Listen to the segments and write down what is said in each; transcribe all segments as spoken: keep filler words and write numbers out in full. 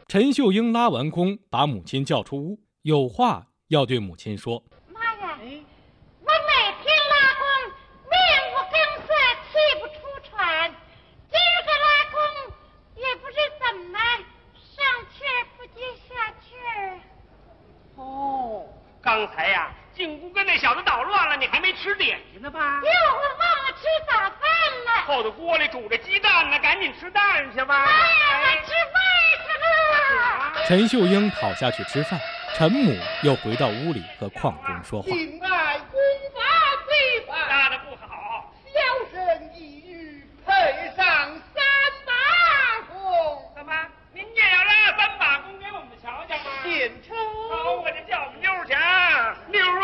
陈秀英拉完弓，把母亲叫出屋，有话要对母亲说。 妈呀，哎、我每天拉弓，面无根色，气不出喘，今儿个拉弓也不知怎么上气儿不接下气儿。 哦，刚才呀、啊，进屋跟那小子捣乱了，你还没吃点心呢吧？ 哟，我忘了吃早饭了。 后头锅里煮着鸡蛋呢，赶紧吃蛋去吧。 妈呀，我吃饭去了。 陈秀英跑下去吃饭，陈母又回到屋里和邝中说话。 敬爱功法最法， 拉得不好， 小生一语配上三把弓。 怎么？您也要拉三把弓给我们瞧瞧吗？ 献丑。 好，我这叫我们妞去啊，妞啊！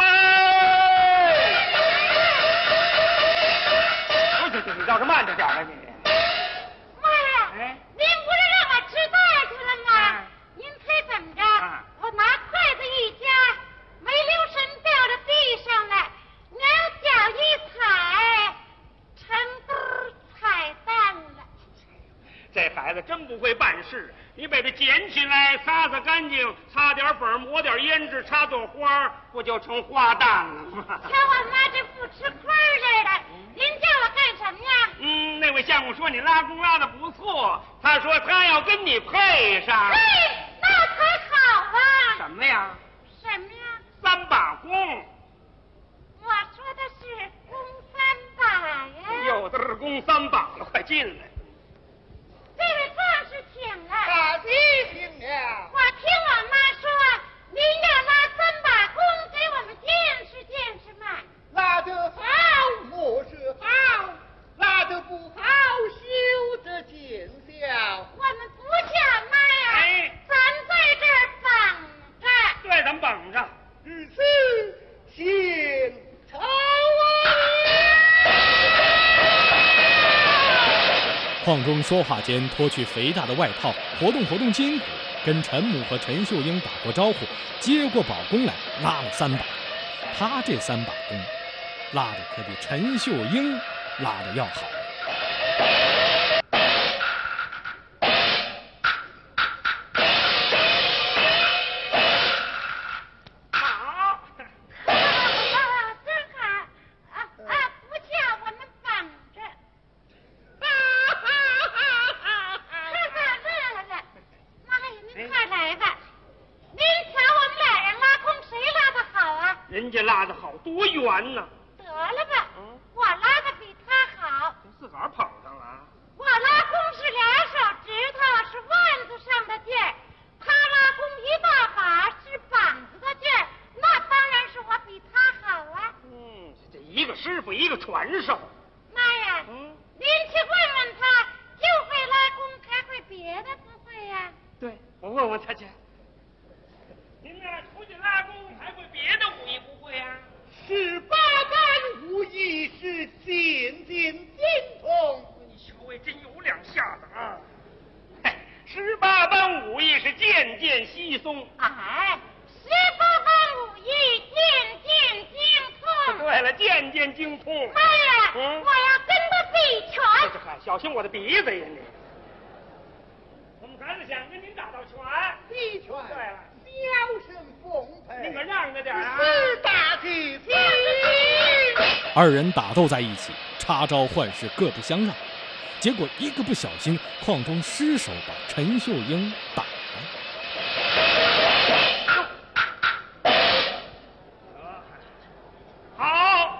不行行，你倒是慢着点吧你。 妈呀！哎，您不是让我吃饭去了吗？啊、您猜怎么着？啊、我拿筷子一夹，没留神掉到地上了，两脚一踩，成都踩蛋了。 这孩子真不会办事，你把它捡起来，擦擦干净，擦点粉，抹点胭脂，插朵花，不就成花旦了吗？ 瞧我妈这不吃亏似的，您叫我干什么呀？ 嗯，那位相公说你拉弓拉得不错，他说他要跟你配上。 嘿，那才好啊！ 什么呀？ 什么呀？ 三把弓。 我说的是弓三把呀。 有的是弓三把了，快进来。 这位壮士请了。 大弟请了。 我听我妈说，您要拉三把弓给我们见识见识嘛。 拉得好，莫是好；拉得不好，休得见笑。 我们不叫妈呀， 哎， 咱在这儿绑着。 对，咱们绑着。 如此，献丑啊！ 邝中说话间脱去肥大的外套，活动活动筋骨，跟陈母和陈秀英打过招呼，接过宝弓来，拉了三把。他这三把弓，拉的可比陈秀英拉的要好。 好， 真好啊啊！不叫我们绑着。乐了，妈呀，您快来吧！您瞧我们俩人拉弓，谁拉的好啊？ 人家拉得好，多圆呢。 得了吧，嗯、我拉的比他好。 自个儿捧上了。 我拉弓是俩手指头，是腕子上的劲儿；他拉弓一大把，是膀子的劲儿。那当然是我比他好啊。 嗯，这一个师傅，一个传授。 妈呀，嗯，您去问问他，就会拉弓，还会别的不会呀、啊？ 对，我问问他去。您呢，出去拉弓还会别的武艺不会啊？ 十八般武艺是渐渐精通。 你小位真有两下子啊！嘿，十八般武艺是渐渐稀松。 哎，十八般武艺渐渐精通。 对了，渐渐精通。 妈呀， 嗯、 我要跟他比拳。 这还小心我的鼻子呀你！我们孩子想跟您打道拳。 比拳。 对了。 小生奉陪， 你可让着点啊！ 是大吉吉。 二人打斗在一起，插招换式各不相让，结果一个不小心，邝中失手把陈秀英打了。 好，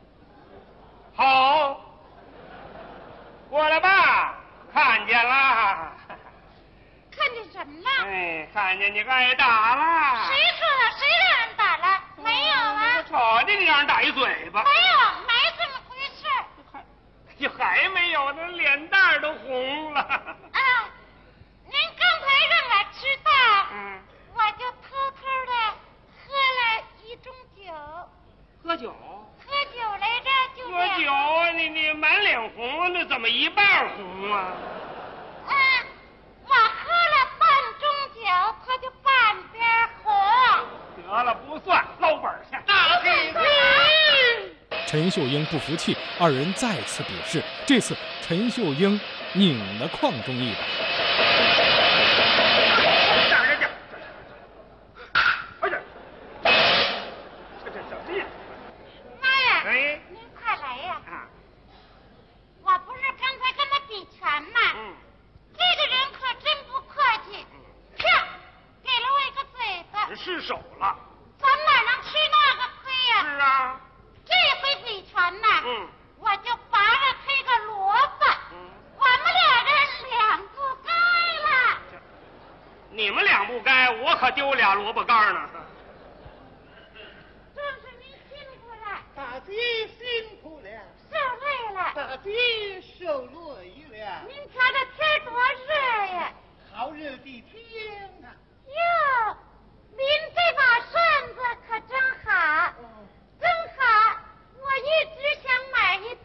好，过来吧，看见了。 看见什么了？ 哎，看见你挨打了。 谁说的？谁让人打了？嗯、没有啊！ 我瞅见你让人打一嘴巴。 没有，没这么回事。 还，就还没有，那脸蛋都红了。 啊，您刚才让我知道， 嗯， 我就偷偷的喝了一盅酒。 喝酒？ 喝酒来着，就喝酒啊！你你满脸红，那怎么一半红啊？ 啊。我喝了半盅酒，他就半边红。 得了，不算，捞本去。 大吉吉。 陈秀英不服气，二人再次比试。这次陈秀英拧了邝中一把。 可丢俩萝卜干呢。 正是您辛苦了， 大姐辛苦了， 受累了， 大姐受累了。 您瞧这天多热呀！ 好热的天呐！ 哟，您这把扇子可真好。 哦